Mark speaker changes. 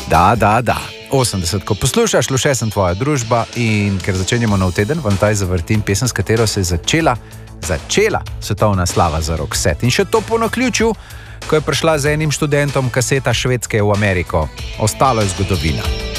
Speaker 1: Da. 80, ko poslušaš, Luše sem tvoja družba in ker začenjamo nov teden, vam taj zavrtim pesem, s katero se je začela svetovna slava za Roxette. In še to po naključju, ko je prišla z enim študentom kaseta Švedske v Ameriko. Ostalo je zgodovina.